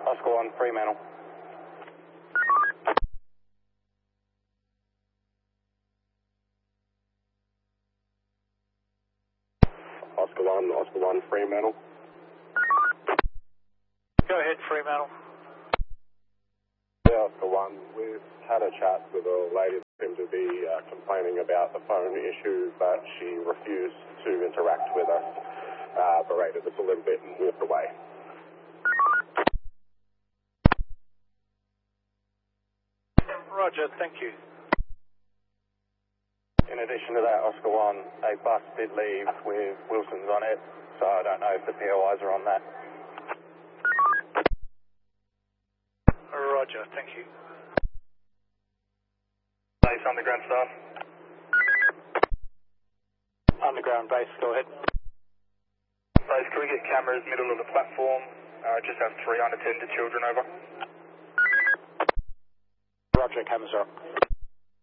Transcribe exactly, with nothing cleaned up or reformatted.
Oscar one, Fremantle. Oscar one, Oscar one, Fremantle. Go ahead, Fremantle. Yeah, Oscar one, we've had a chat with a lady that seemed to be uh, complaining about the phone issue, but she refused to interact with us, uh, berated us a little bit and walked away. Roger, thank you. In addition to that, Oscar one, a bus did leave with Wilson's on it, so I don't know if the P O Is are on that. Roger, thank you. Base underground staff. Underground base, go ahead. Base, can we get cameras middle of the platform? Uh, just have three unattended children over. Roger, cameras are up.